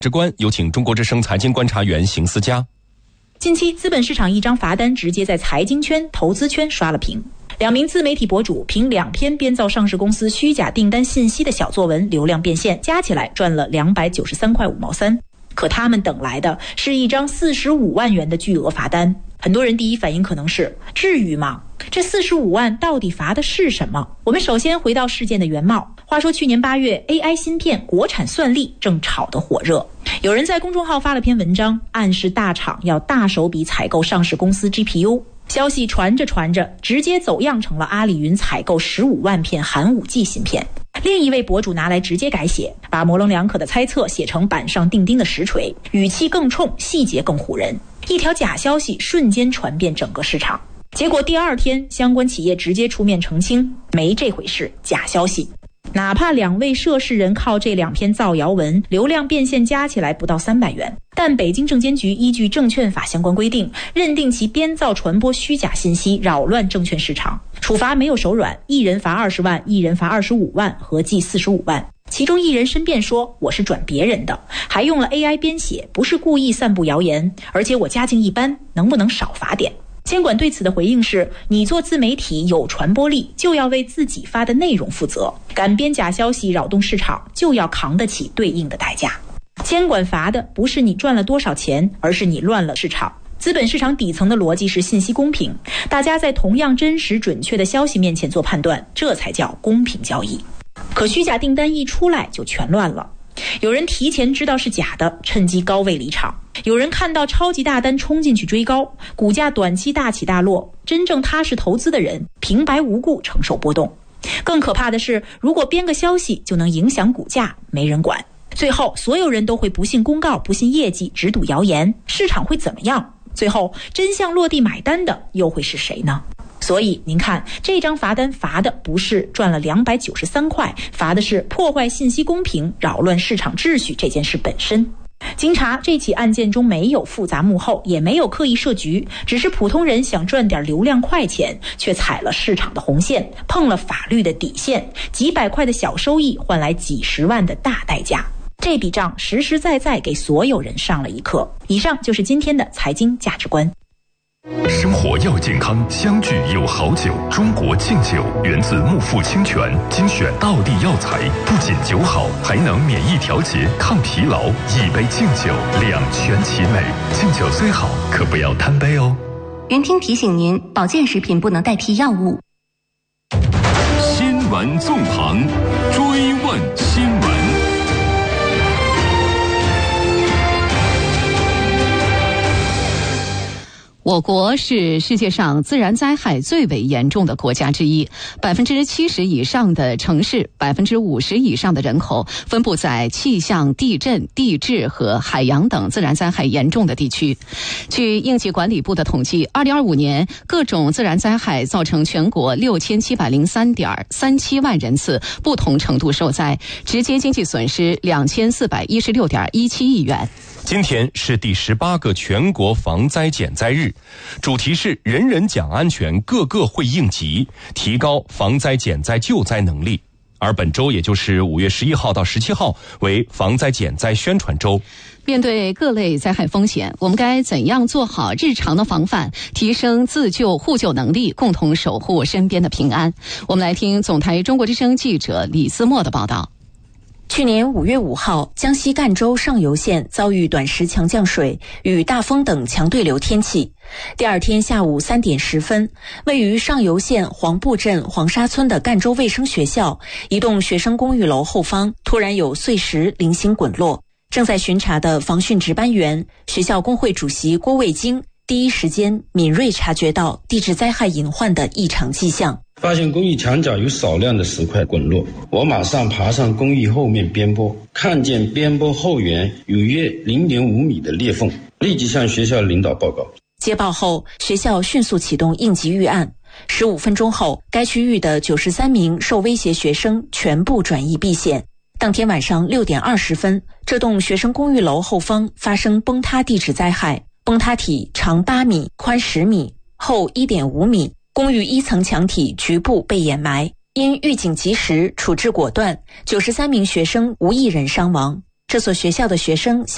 直观有请中国之声财经观察员邢思佳。 近期资本市场一张罚单直接在财经圈、投资圈刷了屏。2名自媒体博主凭2篇编造上市公司虚假订单信息的小作文流量变现，加起来赚了293块5毛3。可他们等来的是一张45万元的巨额罚单。很多人第一反应可能是：至于吗？这45万到底罚的是什么？我们首先回到事件的原貌。话说去年8月 AI 芯片国产算力正炒得火热，有人在公众号发了篇文章，暗示大厂要大手笔采购上市公司 GPU。消息传着传着，直接走样成了阿里云采购15万片寒武纪芯片。另一位博主拿来直接改写，把模棱两可的猜测写成板上钉钉的实锤，语气更冲，细节更唬人。一条假消息瞬间传遍整个市场。结果第2天，相关企业直接出面澄清，没这回事，假消息。哪怕2位涉事人靠这2篇造谣文流量变现加起来不到300元，但北京证监局依据证券法相关规定，认定其编造传播虚假信息，扰乱证券市场，处罚没有手软，一人罚20万，一人罚25万，合计45万。其中一人申辩说，我是转别人的，还用了 AI 编写，不是故意散布谣言，而且我家境一般，能不能少罚点？监管对此的回应是，你做自媒体有传播力，就要为自己发的内容负责，敢编假消息扰动市场，就要扛得起对应的代价。监管罚的不是你赚了多少钱，而是你乱了市场。资本市场底层的逻辑是信息公平，大家在同样真实准确的消息面前做判断，这才叫公平交易。可虚假订单一出来就全乱了。有人提前知道是假的，趁机高位离场；有人看到超级大单冲进去追高，股价短期大起大落。真正踏实投资的人平白无故承受波动。更可怕的是，如果编个消息就能影响股价，没人管。最后所有人都会不信公告，不信业绩，只赌谣言，市场会怎么样？最后真相落地买单的又会是谁呢？所以您看，这张罚单罚的不是赚了293块，罚的是破坏信息公平、扰乱市场秩序这件事本身。经查，这起案件中没有复杂幕后，也没有刻意设局，只是普通人想赚点流量快钱，却踩了市场的红线，碰了法律的底线，几百块的小收益换来几十万的大代价。这笔账实实在在给所有人上了一课。以上就是今天的财经价值观。 生活要健康，相聚有好酒。中国敬酒源自木富清泉，精选道地药材，不仅酒好，还能免疫调节、抗疲劳。一杯敬酒，两全其美。敬酒虽好，可不要贪杯哦。 原听提醒您，保健食品不能代替药物。 新闻纵横，追问新闻。 我国是世界上自然灾害最为严重的国家之一，70%以上的城市，50%以上的人口分布在气象、地震、地质和海洋等自然灾害严重的地区。据应急管理部的统计，2025年各种自然灾害造成全国6703.37万人次不同程度受灾，直接经济损失2416.17亿元。 今天是第18个全国防灾减灾日，主题是人人讲安全，个个会应急，提高防灾减灾救灾能力。而本周也就是5月11号到17号为防灾减灾宣传周。 面对各类灾害风险，我们该怎样做好日常的防范，提升自救互救能力，共同守护身边的平安？我们来听总台中国之声记者李思墨的报道。 去年5月5号，江西赣州上游县遭遇短时强降水与大风等强对流天气。第2天下午3点10分，位于上游县黄布镇黄沙村的赣州卫生学校一栋学生公寓楼后方突然有碎石零星滚落。正在巡查的防汛值班员、学校工会主席郭卫京第一时间敏锐察觉到地质灾害隐患的异常迹象。 发现公寓墙角有少量的石块滚落，我马上爬上公寓后面边坡，看见边坡后缘有约 0.5 米的裂缝，立即向学校领导报告。 接报后，学校迅速启动应急预案。15分钟后，该区域的93名受威胁学生全部转移避险。当天晚上6点20分，这栋学生公寓楼后方发生崩塌地质灾害，崩塌体长8米，宽10米，厚 1.5 米。公寓1层墙体局部被掩埋，因预警及时，处置果断，93名学生无一人伤亡。这所学校的学生